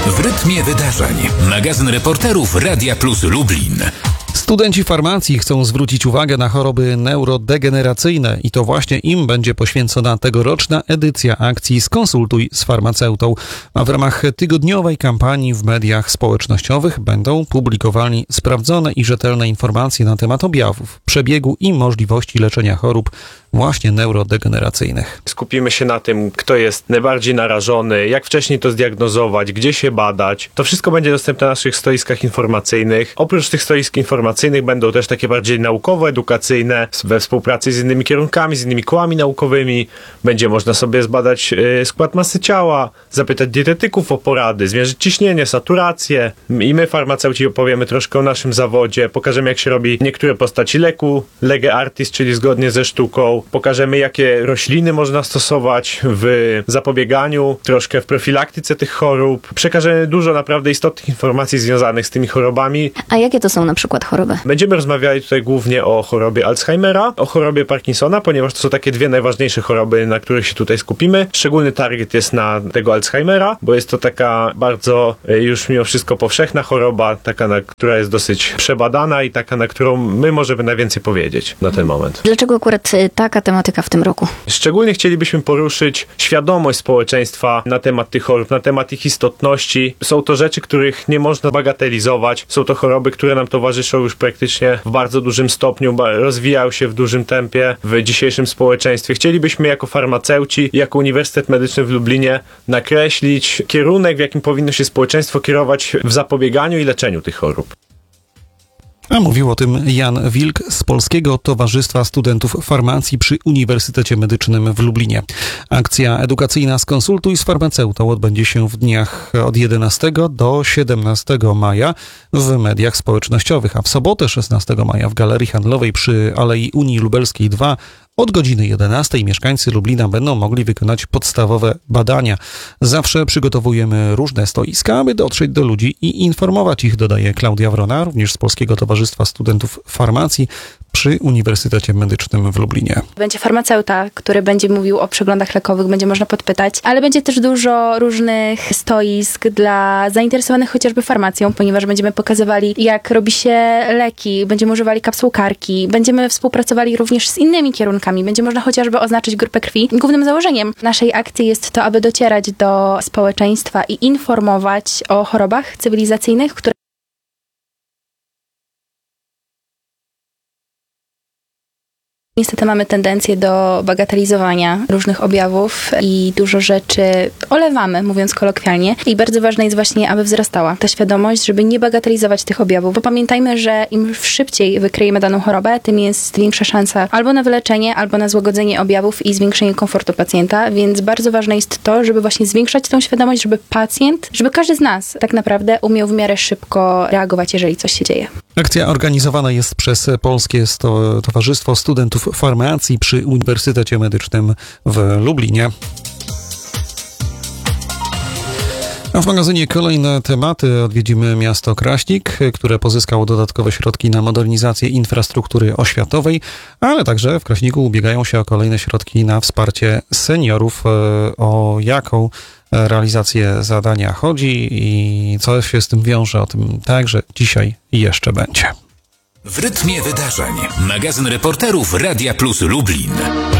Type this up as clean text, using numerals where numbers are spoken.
W rytmie wydarzeń. Magazyn reporterów Radia Plus Lublin. Studenci farmacji chcą zwrócić uwagę na choroby neurodegeneracyjne i to właśnie im będzie poświęcona tegoroczna edycja akcji Skonsultuj z farmaceutą. A w ramach tygodniowej kampanii w mediach społecznościowych będą publikowali sprawdzone i rzetelne informacje na temat objawów, przebiegu i możliwości leczenia chorób właśnie neurodegeneracyjnych. Skupimy się na tym, kto jest najbardziej narażony, jak wcześniej to zdiagnozować, gdzie się badać. To wszystko będzie dostępne na naszych stoiskach informacyjnych. Oprócz tych stoisk informacyjnych będą też takie bardziej naukowo-edukacyjne, we współpracy z innymi kierunkami, z innymi kołami naukowymi. Będzie można sobie zbadać skład masy ciała, zapytać dietetyków o porady, zmierzyć ciśnienie, saturację. I my, farmaceuci, opowiemy troszkę o naszym zawodzie, pokażemy, jak się robi niektóre postaci leku, lege artis, czyli zgodnie ze sztuką. Pokażemy, jakie rośliny można stosować w zapobieganiu, troszkę w profilaktyce tych chorób. Przekażemy dużo naprawdę istotnych informacji związanych z tymi chorobami. A jakie to są na przykład choroby? Będziemy rozmawiali tutaj głównie o chorobie Alzheimera, o chorobie Parkinsona, ponieważ to są takie dwie najważniejsze choroby, na których się tutaj skupimy. Szczególny target jest na tego Alzheimera, bo jest to taka bardzo już mimo wszystko powszechna choroba, taka, która jest dosyć przebadana i taka, na którą my możemy najwięcej powiedzieć na ten moment. Dlaczego akurat taka tematyka w tym roku? Szczególnie chcielibyśmy poruszyć świadomość społeczeństwa na temat tych chorób, na temat ich istotności. Są to rzeczy, których nie można bagatelizować. Są to choroby, które nam towarzyszą już praktycznie w bardzo dużym stopniu, rozwijają się w dużym tempie w dzisiejszym społeczeństwie. Chcielibyśmy jako farmaceuci, jako Uniwersytet Medyczny w Lublinie nakreślić kierunek, w jakim powinno się społeczeństwo kierować w zapobieganiu i leczeniu tych chorób. A mówił o tym Jan Wilk z Polskiego Towarzystwa Studentów Farmacji przy Uniwersytecie Medycznym w Lublinie. Akcja edukacyjna Skonsultuj z farmaceutą odbędzie się w dniach od 11 do 17 maja w mediach społecznościowych, a w sobotę 16 maja w Galerii Handlowej przy Alei Unii Lubelskiej 2 od godziny 11 mieszkańcy Lublina będą mogli wykonać podstawowe badania. Zawsze przygotowujemy różne stoiska, aby dotrzeć do ludzi i informować ich, dodaje Klaudia Wrona, również z Polskiego Towarzystwa Studentów Farmacji przy Uniwersytecie Medycznym w Lublinie. Będzie farmaceuta, który będzie mówił o przeglądach lekowych, będzie można podpytać, ale będzie też dużo różnych stoisk dla zainteresowanych chociażby farmacją, ponieważ będziemy pokazywali, jak robi się leki, będziemy używali kapsuł karki, będziemy współpracowali również z innymi kierunkami, będzie można chociażby oznaczyć grupę krwi. Głównym założeniem naszej akcji jest to, aby docierać do społeczeństwa i informować o chorobach cywilizacyjnych, które niestety mamy tendencję do bagatelizowania różnych objawów i dużo rzeczy olewamy, mówiąc kolokwialnie. I bardzo ważne jest właśnie, aby wzrastała ta świadomość, żeby nie bagatelizować tych objawów, bo pamiętajmy, że im szybciej wykryjemy daną chorobę, tym jest większa szansa albo na wyleczenie, albo na złagodzenie objawów i zwiększenie komfortu pacjenta, więc bardzo ważne jest to, żeby właśnie zwiększać tą świadomość, żeby pacjent, żeby każdy z nas tak naprawdę umiał w miarę szybko reagować, jeżeli coś się dzieje. Akcja organizowana jest przez Polskie Towarzystwo Studentów Farmacji przy Uniwersytecie Medycznym w Lublinie. A w magazynie kolejne tematy. Odwiedzimy miasto Kraśnik, które pozyskało dodatkowe środki na modernizację infrastruktury oświatowej, ale także w Kraśniku ubiegają się o kolejne środki na wsparcie seniorów. O jaką realizację zadania chodzi i co się z tym wiąże, o tym także dzisiaj jeszcze będzie. W rytmie wydarzeń. Magazyn reporterów Radia Plus Lublin.